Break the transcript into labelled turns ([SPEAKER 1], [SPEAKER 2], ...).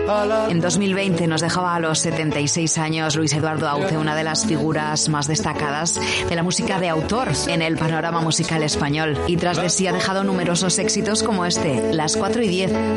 [SPEAKER 1] En 2020 nos dejaba a los 76 años Luis Eduardo Aute, una de las figuras más destacadas de la música de autor en el panorama musical español. Y tras de sí ha dejado numerosos éxitos como este, Las 4:10.